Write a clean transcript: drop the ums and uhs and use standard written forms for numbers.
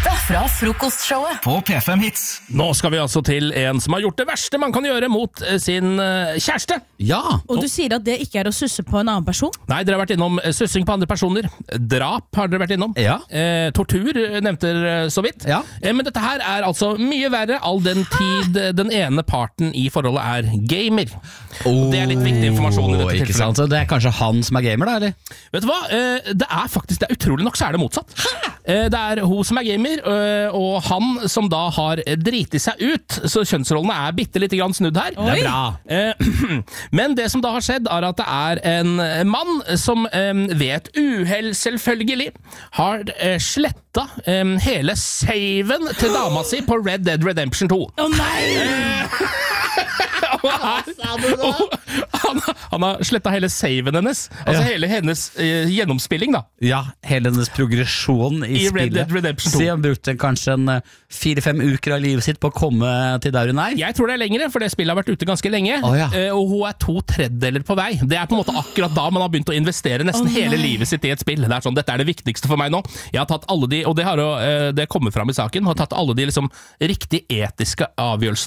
beste fra frokostshowet på P5 Hits. Nå skal vi altså til en som har gjort det verste man kan gjøre mot sin kjæreste. Ja. Og du sier at det ikke er å susse på en annen person? Nei, dere har vært innom sussing på andre personer. Drap har dere vært innom. Ja. Tortur nevnte dere så vidt. Ja. Men dette her er altså mye verre all den tid den ene parten i forholdet er gamer. Det er litt viktig informasjon i dette Ikke tilfellet. sant? Så det er kanskje han som er gamer da, eller? Vet du hva? Det er utrolig nok så er det motsatt. Det er hun som er gamer, og han som da har driti seg ut, så kjønnsrollene er bitte litt grann snudd her. Oi. Det er bra. Men det som da har skjedd er at det er en mann som ved et uhell selvfølgelig har sletta hele saven til dama si på Red Dead Redemption 2. Å nei! Han har sletta hele saven hennes. Altså hele hennes gjennomspilling da. Ja, hele hennes progresjon i I Red spillet. Dead Redemption 2. Så han brukte kanskje 4-5 uker av livet sitt på å komme til der hun er. Jeg tror det er lengre, for det spillet har vært ute ganske lenge. Ja. Og hun er 2/3 på vei. Det er på en måte akkurat da man har begynt å investere nesten hele livet sitt i et spill. Det er sånn, dette er det viktigste for meg nå. Jeg har tatt alle de, og det kommer fram i saken, har tatt alle de liksom riktig etiske avgjørelsene